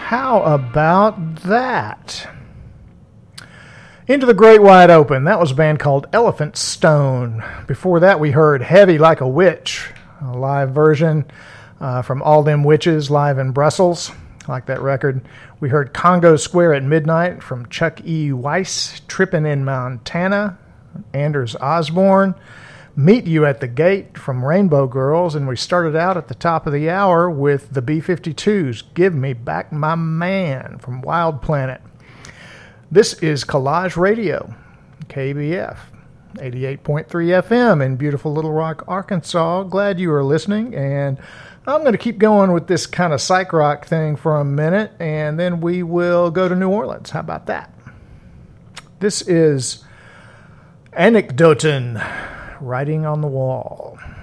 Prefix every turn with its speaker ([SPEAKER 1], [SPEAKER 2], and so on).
[SPEAKER 1] How about that? Into the Great Wide Open. That was a band called Elephant Stone. Before that, we heard Heavy Like a Witch, a live version from All Them Witches live in Brussels. I like that record. We heard Congo Square at Midnight from Chuck E. Weiss, Trippin' in Montana, Anders Osborne. Meet You at the Gate from Rainbow Girls, and we started out at the top of the hour with the B-52s, Give Me Back My Man from Wild Planet. This is Collage Radio, KBF, 88.3 FM in beautiful Little Rock, Arkansas. Glad you are listening, and I'm going to keep going with this kind of psych rock thing for a minute, and then we will go to New Orleans. How about that? This is Anecdoten, Writing on the Wall.